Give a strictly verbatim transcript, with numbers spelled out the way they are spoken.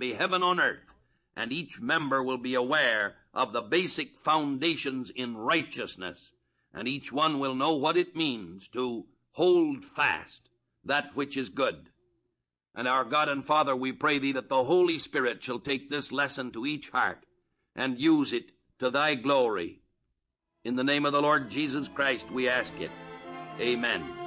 be heaven on earth, and each member will be aware of the basic foundations in righteousness, and each one will know what it means to hold fast that which is good. And our God and Father, we pray thee that the Holy Spirit shall take this lesson to each heart and use it to thy glory. In the name of the Lord Jesus Christ we ask it. Amen.